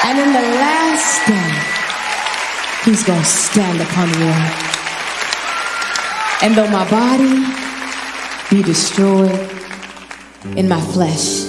And in the last day, he's going to stand upon the earth. And though my body be destroyed, in my flesh